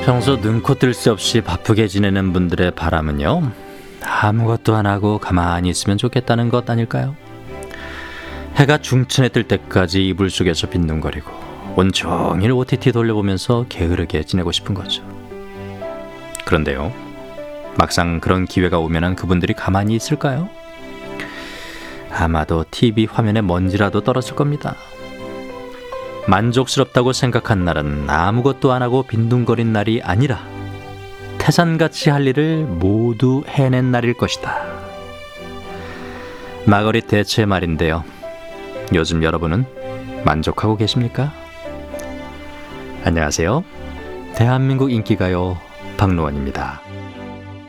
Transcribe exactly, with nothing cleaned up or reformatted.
평소 눈코 뜰 새 없이 바쁘게 지내는 분들의 바람은요, 아무것도 안 하고 가만히 있으면 좋겠다는 것 아닐까요? 해가 중천에 뜰 때까지 이불 속에서 빈둥거리고 온종일 오티티 돌려보면서 게으르게 지내고 싶은 거죠. 그런데요, 막상 그런 기회가 오면은 그분들이 가만히 있을까요? 아마도 티비 화면에 먼지라도 떨어질 겁니다. 만족스럽다고 생각한 날은 아무것도 안 하고 빈둥거린 날이 아니라 태산같이 할 일을 모두 해낸 날일 것이다. 마거릿 대처의 말인데요. 요즘 여러분은 만족하고 계십니까? 안녕하세요. 대한민국 인기가요 박노원입니다.